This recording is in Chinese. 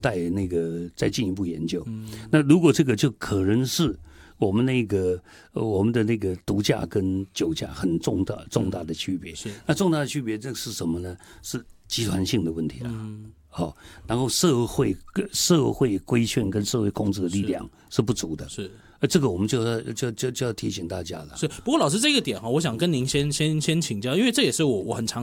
待那个再进一步研究。那如果这个就可能是我们的那个毒驾跟酒驾很重大的区别。那重大的区别这是什么呢？是集团性的问题了。然后社会规劝跟社会控制的力量是不足的。是。这个我们就要提醒大家了。 是，不过老师这个点哈，我想跟您先请教，因为这也是我很常